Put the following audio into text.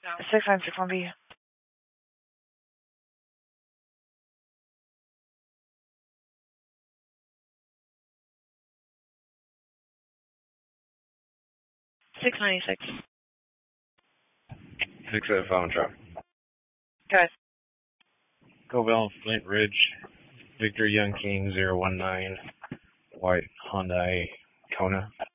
696 696. 605 truck. Guys. Covell, Flint Ridge, Victor Young King 019, white Hyundai Kona.